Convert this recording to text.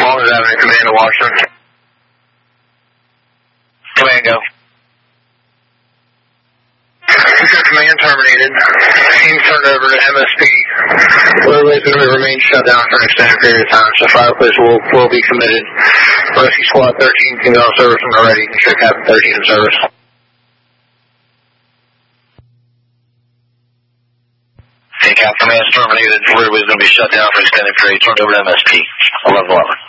Walters Avenue, Command to Washington. Command, go. Command terminated. Team turned over to MSP. Roadway is going to remain shut down for an extended period of time, so Fireplace will be committed. Rescue Squad 13 can go on service when they're ready. Ensure Captain 13 in service. Hey, Captain, Command terminated. Roadway is going to be shut down for an extended period. Turned over to MSP. 11-11.